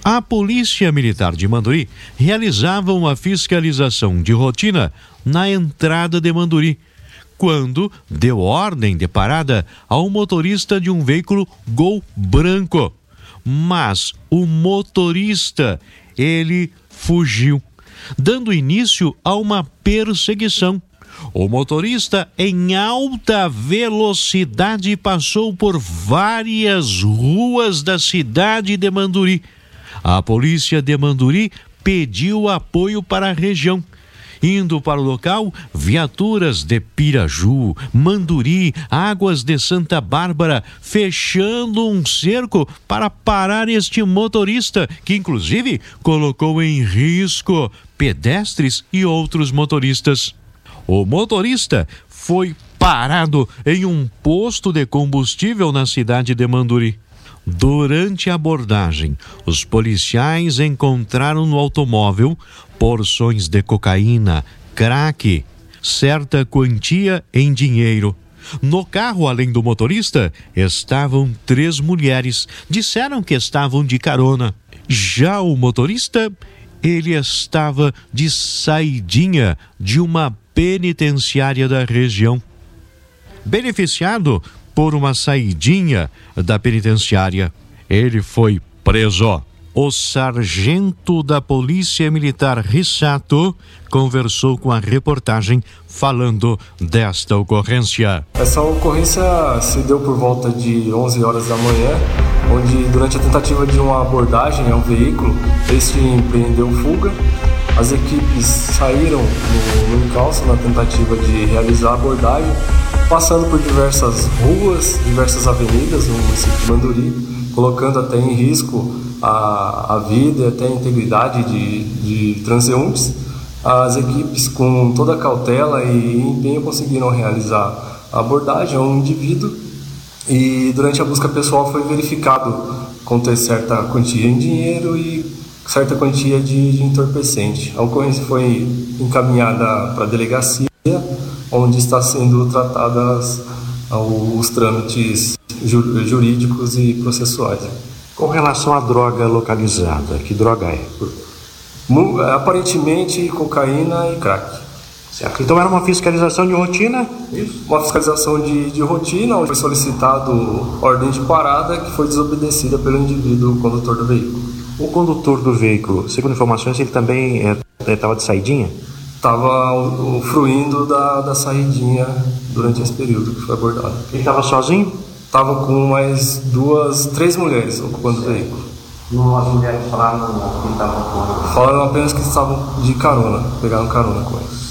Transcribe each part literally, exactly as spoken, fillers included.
A Polícia Militar de Manduri realizava uma fiscalização de rotina na entrada de Manduri, quando deu ordem de parada ao motorista de um veículo Gol branco. Mas o motorista, ele fugiu, dando início a uma perseguição. O motorista, em alta velocidade, passou por várias ruas da cidade de Manduri. A polícia de Manduri pediu apoio para a região. Indo para o local, viaturas de Piraju, Manduri, Águas de Santa Bárbara, fechando um cerco para parar este motorista, que inclusive colocou em risco pedestres e outros motoristas. O motorista foi parado em um posto de combustível na cidade de Manduri. Durante a abordagem, os policiais encontraram no automóvel porções de cocaína, crack, certa quantia em dinheiro. No carro, além do motorista, estavam três mulheres. Disseram que estavam de carona. Já o motorista, ele estava de saidinha de uma penitenciária da região. Beneficiado por uma saidinha da penitenciária, ele foi preso. O sargento da Polícia Militar Rissato conversou com a reportagem falando desta ocorrência. Essa ocorrência se deu por volta de onze horas da manhã, onde durante a tentativa de uma abordagem ao veículo, este empreendeu fuga. As equipes saíram no, no encalço na tentativa de realizar a abordagem, passando por diversas ruas, diversas avenidas no município de Manduri, colocando até em risco a, a vida e até a integridade de, de transeuntes. As equipes, com toda a cautela e empenho, conseguiram realizar a abordagem a um indivíduo e durante a busca pessoal foi verificado conter certa quantia em dinheiro e certa quantia de, de entorpecente. A ocorrência foi encaminhada para a delegacia, onde está sendo tratadas os trâmites jurídicos e processuais. Com relação à droga localizada, que droga é? Aparentemente cocaína e crack. Certo. Então era uma fiscalização de rotina? Isso. Uma fiscalização de, de rotina, onde foi solicitado ordem de parada que foi desobedecida pelo indivíduo condutor do veículo. O condutor do veículo, segundo informações, ele também estava é, de saidinha? Estava fruindo da, da saidinha durante esse período que foi abordado. Ele estava sozinho? Estava com mais duas, três mulheres ocupando o veículo. Não, as mulheres falaram que ele estava com... Falaram apenas que estavam de carona, pegaram carona com ele.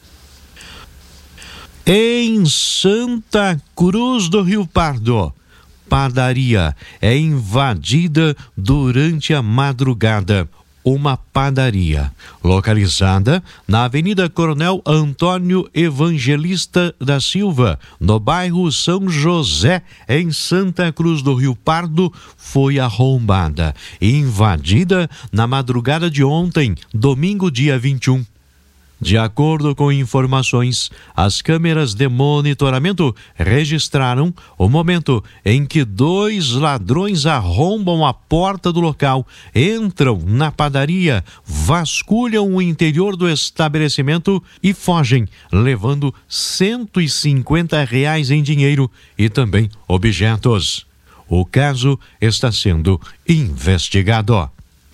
Em Santa Cruz do Rio Pardo, padaria é invadida durante a madrugada. Uma padaria localizada na Avenida Coronel Antônio Evangelista da Silva, no bairro São José, em Santa Cruz do Rio Pardo, foi arrombada e invadida na madrugada de ontem, domingo, dia vinte e um. De acordo com informações, as câmeras de monitoramento registraram o momento em que dois ladrões arrombam a porta do local, entram na padaria, vasculham o interior do estabelecimento e fogem, levando cento e cinquenta reais em dinheiro e também objetos. O caso está sendo investigado.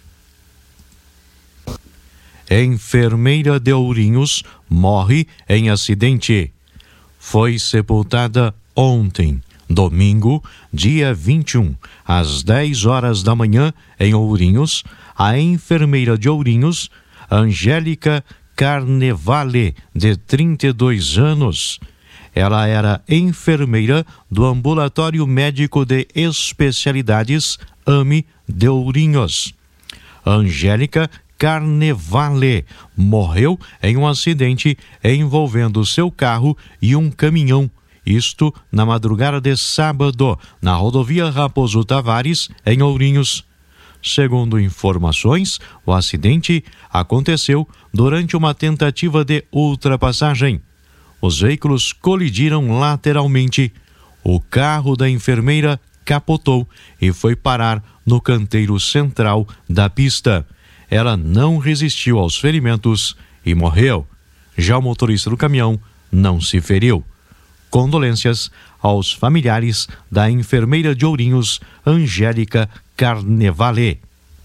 Enfermeira de Ourinhos morre em acidente. Foi sepultada ontem, domingo, dia vinte e um, às dez horas da manhã, em Ourinhos, a enfermeira de Ourinhos, Angélica Carnevale, de trinta e dois anos. Ela era enfermeira do Ambulatório Médico de Especialidades A M E de Ourinhos. Angélica Carnevale morreu em um acidente envolvendo seu carro e um caminhão. Isto na madrugada de sábado, na rodovia Raposo Tavares, em Ourinhos. Segundo informações, o acidente aconteceu durante uma tentativa de ultrapassagem. Os veículos colidiram lateralmente. O carro da enfermeira capotou e foi parar no canteiro central da pista. Ela não resistiu aos ferimentos e morreu. Já o motorista do caminhão não se feriu. Condolências aos familiares da enfermeira de Ourinhos, Angélica Carnevale.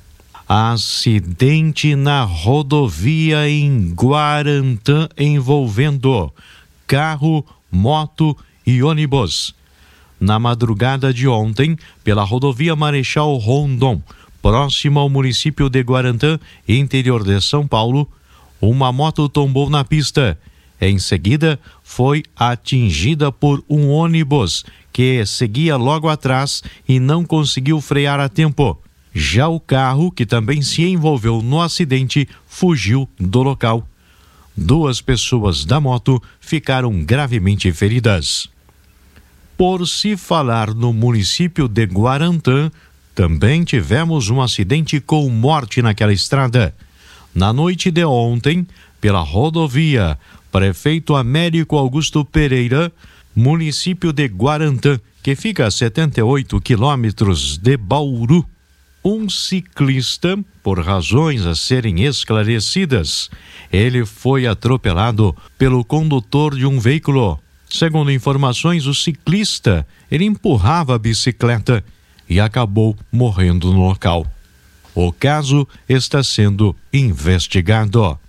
Acidente na rodovia em Guarantã envolvendo carro, moto e ônibus. Na madrugada de ontem, pela rodovia Marechal Rondon, próxima ao município de Guarantã, interior de São Paulo, uma moto tombou na pista. Em seguida, foi atingida por um ônibus que seguia logo atrás e não conseguiu frear a tempo. Já o carro, que também se envolveu no acidente, fugiu do local. Duas pessoas da moto ficaram gravemente feridas. Por se falar no município de Guarantã, também tivemos um acidente com morte naquela estrada. Na noite de ontem, pela rodovia Prefeito Américo Augusto Pereira, município de Guarantã, que fica a setenta e oito quilômetros de Bauru, um ciclista, por razões a serem esclarecidas, ele foi atropelado pelo condutor de um veículo. Segundo informações, o ciclista, ele empurrava a bicicleta e acabou morrendo no local. O caso está sendo investigado.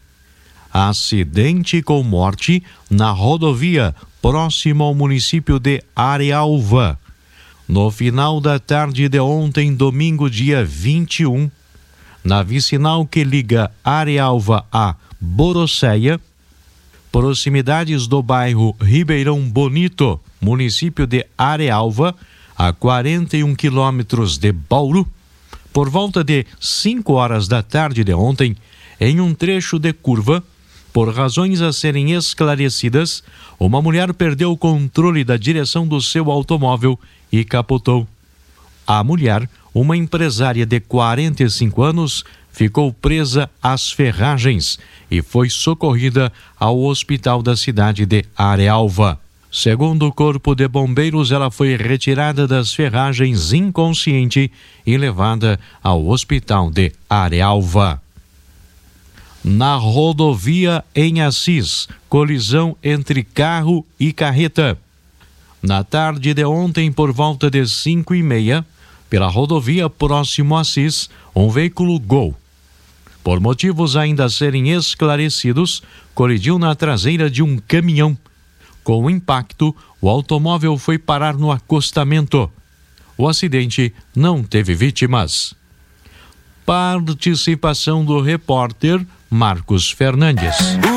Acidente com morte na rodovia próximo ao município de Arealva. No final da tarde de ontem, domingo, dia vinte e um, na vicinal que liga Arealva a Borocéia, proximidades do bairro Ribeirão Bonito, município de Arealva, a quarenta e um quilômetros de Bauru, por volta de cinco horas da tarde de ontem, em um trecho de curva, por razões a serem esclarecidas, uma mulher perdeu o controle da direção do seu automóvel e capotou. A mulher, uma empresária de quarenta e cinco anos, ficou presa às ferragens e foi socorrida ao hospital da cidade de Arealva. Segundo o Corpo de Bombeiros, ela foi retirada das ferragens inconsciente e levada ao hospital de Arealva. Na rodovia em Assis, colisão entre carro e carreta. Na tarde de ontem, por volta de cinco e meia, pela rodovia próximo a Assis, um veículo Gol, por motivos ainda a serem esclarecidos, colidiu na traseira de um caminhão. Com o impacto, o automóvel foi parar no acostamento. O acidente não teve vítimas. Participação do repórter Marcos Fernandes.